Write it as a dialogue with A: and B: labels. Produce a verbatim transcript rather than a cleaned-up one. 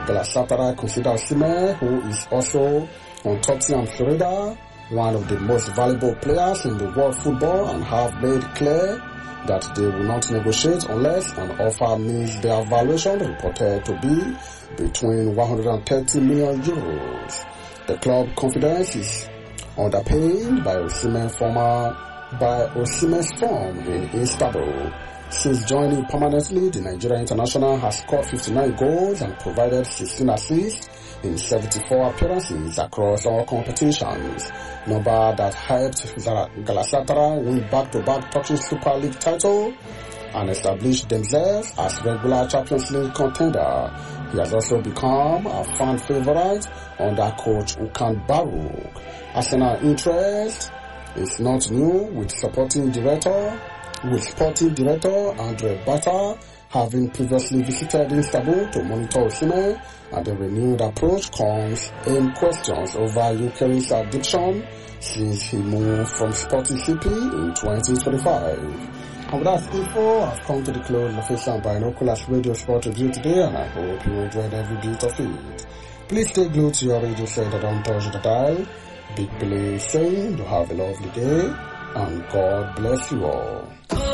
A: Galatasaray consider Osimhen, who is also on Tottenham Florida, one of the most valuable players in the world football, and have made clear that they will not negotiate unless an offer meets their valuation, reported to be between one hundred thirty million euros. The club confidence is underpinned by Osimhen's former by Osimhen's form in Istanbul. Since joining permanently, the Nigerian international has scored fifty-nine goals and provided sixteen assists in seventy-four appearances across all competitions, number that helped Galatasaray win back-to-back Turkish Super League title and establish themselves as regular Champions League contender. He has also become a fan favorite under coach Okan Baruk. Arsenal interest is not new, with supporting director with sporting director Andre Bata having previously visited Istanbul to monitor Osimhen, and the renewed approach comes in questions over Ukraine's addiction since he moved from Sporting C P in twenty twenty-five. And with that info, I've come to the close of Asian Binoculars Radio Sport Review today, and I hope you enjoyed every bit of it. Please stay glued to your radio set and don't touch the dial. Big Billy saying you have a lovely day, and God bless you all.